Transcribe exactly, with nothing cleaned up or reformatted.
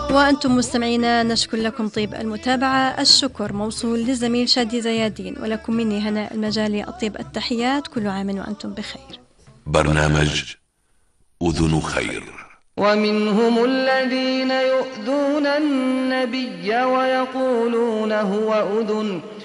وأنتم مستمعينا نشكر لكم طيب المتابعة. الشكر موصول للزميل شادي زيادين، ولكم مني هناء المجالي الطيب التحيات. كل عام وأنتم بخير. برنامج أذن خير. ومنهم الذين يؤذون النبي ويقولون هو أذن